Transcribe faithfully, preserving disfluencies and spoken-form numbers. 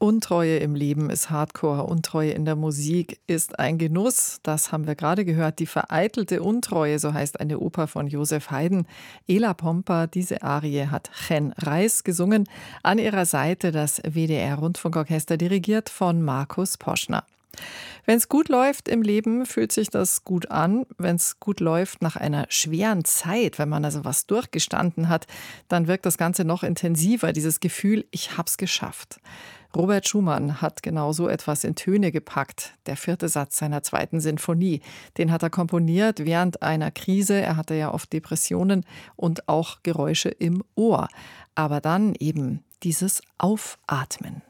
Untreue im Leben ist Hardcore, Untreue in der Musik ist ein Genuss. Das haben wir gerade gehört. Die vereitelte Untreue, so heißt eine Oper von Joseph Haydn. Ela Pomper, diese Arie hat Chen Reis gesungen. An ihrer Seite das W D R-Rundfunkorchester, dirigiert von Markus Poschner. Wenn es gut läuft im Leben, fühlt sich das gut an. Wenn es gut läuft nach einer schweren Zeit, wenn man also was durchgestanden hat, dann wirkt das Ganze noch intensiver, dieses Gefühl, ich hab's geschafft. Robert Schumann hat genau so etwas in Töne gepackt. Der vierte Satz seiner zweiten Sinfonie, den hat er komponiert während einer Krise. Er hatte ja oft Depressionen und auch Geräusche im Ohr. Aber dann eben dieses Aufatmen.